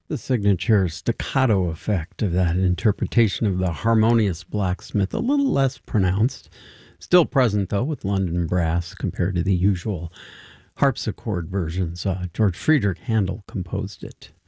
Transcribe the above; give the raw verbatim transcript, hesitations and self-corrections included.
The signature staccato effect of that interpretation of the harmonious blacksmith, a little less pronounced. Still present, though, with London brass compared to the usual harpsichord versions. Uh, George Friedrich Handel composed it.